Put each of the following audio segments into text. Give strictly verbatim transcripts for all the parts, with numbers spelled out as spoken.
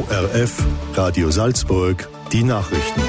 R F, Radio Salzburg, die Nachrichten.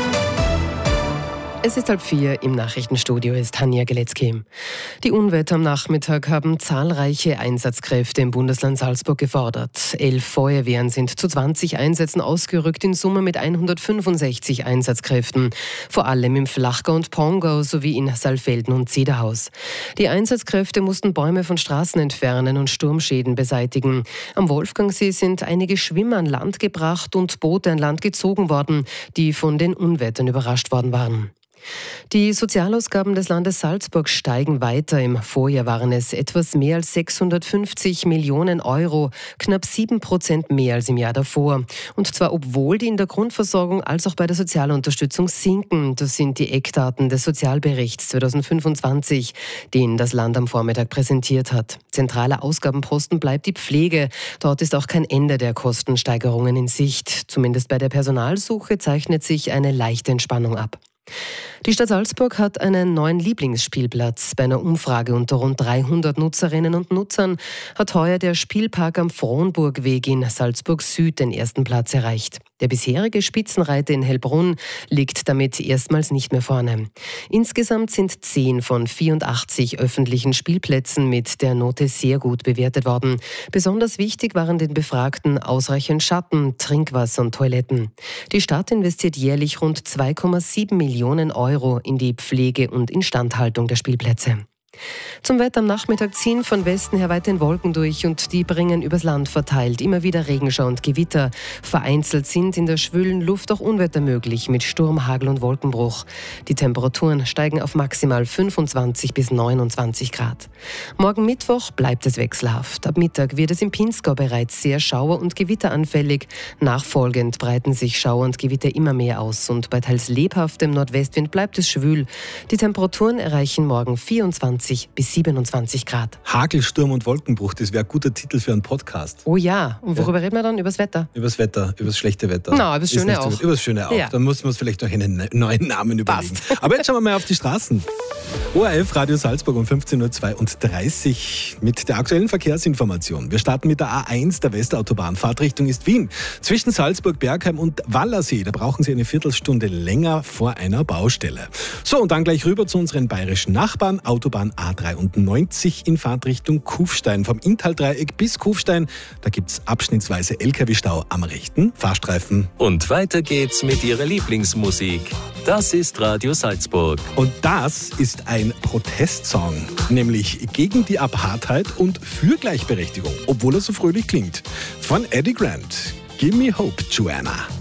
Es ist halb vier, im Nachrichtenstudio ist Tanja Geletzky. Die Unwetter am Nachmittag haben zahlreiche Einsatzkräfte im Bundesland Salzburg gefordert. Elf Feuerwehren sind zu zwanzig Einsätzen ausgerückt, in Summe mit hundertfünfundsechzig Einsatzkräften. Vor allem im Flachgau und Pongau sowie in Saalfelden und Zederhaus. Die Einsatzkräfte mussten Bäume von Straßen entfernen und Sturmschäden beseitigen. Am Wolfgangsee sind einige Schwimmer an Land gebracht und Boote an Land gezogen worden, die von den Unwettern überrascht worden waren. Die Sozialausgaben des Landes Salzburg steigen weiter. Im Vorjahr waren es etwas mehr als sechshundertfünfzig Millionen Euro, knapp sieben Prozent mehr als im Jahr davor. Und zwar obwohl die in der Grundversorgung als auch bei der Sozialunterstützung sinken. Das sind die Eckdaten des Sozialberichts zweitausendfünfundzwanzig, den das Land am Vormittag präsentiert hat. Zentraler Ausgabenposten bleibt die Pflege. Dort ist auch kein Ende der Kostensteigerungen in Sicht. Zumindest bei der Personalsuche zeichnet sich eine leichte Entspannung ab. Die Stadt Salzburg hat einen neuen Lieblingsspielplatz. Bei einer Umfrage unter rund dreihundert Nutzerinnen und Nutzern hat heuer der Spielpark am Frohnburgweg in Salzburg Süd den ersten Platz erreicht. Der bisherige Spitzenreiter in Hellbrunn liegt damit erstmals nicht mehr vorne. Insgesamt sind zehn von vierundachtzig öffentlichen Spielplätzen mit der Note sehr gut bewertet worden. Besonders wichtig waren den Befragten ausreichend Schatten, Trinkwasser und Toiletten. Die Stadt investiert jährlich rund zwei Komma sieben Millionen Euro in die Pflege und Instandhaltung der Spielplätze. Zum Wetter am Nachmittag ziehen von Westen her weiterhin Wolken durch und die bringen übers Land verteilt immer wieder Regenschauer und Gewitter. Vereinzelt sind in der schwülen Luft auch Unwetter möglich mit Sturm, Hagel und Wolkenbruch. Die Temperaturen steigen auf maximal fünfundzwanzig bis neunundzwanzig Grad. Morgen Mittwoch bleibt es wechselhaft. Ab Mittag wird es im Pinzgau bereits sehr schauer- und gewitteranfällig. Nachfolgend breiten sich Schauer und Gewitter immer mehr aus und bei teils lebhaftem Nordwestwind bleibt es schwül. Die Temperaturen erreichen morgen vierundzwanzig bis siebenundzwanzig Grad. Hagel, Sturm und Wolkenbruch, das wäre ein guter Titel für einen Podcast. Oh ja, und worüber ja. reden wir dann? Übers Wetter? Übers Wetter, übers schlechte Wetter. Na, no, übers Schöne auch. So übers Schöne auch. Ja. Dann muss man uns vielleicht noch einen neuen Namen überlegen. Passt. Aber jetzt schauen wir mal auf die Straßen. O R F, Radio Salzburg um fünfzehn Uhr zweiunddreißig mit der aktuellen Verkehrsinformation. Wir starten mit der A eins der Westautobahn. Fahrtrichtung ist Wien. Zwischen Salzburg, Bergheim und Wallersee, da brauchen Sie eine Viertelstunde länger vor einer Baustelle. So, und dann gleich rüber zu unseren bayerischen Nachbarn. Autobahn A dreiundneunzig in Fahrtrichtung Kufstein. Vom Inntal-Dreieck bis Kufstein, da gibt es abschnittsweise L K W-Stau am rechten Fahrstreifen. Und weiter geht's mit Ihrer Lieblingsmusik. Das ist Radio Salzburg. Und das ist ein Protestsong, nämlich gegen die Apartheid und für Gleichberechtigung, obwohl er so fröhlich klingt. Von Eddie Grant. Give me hope, Joanna.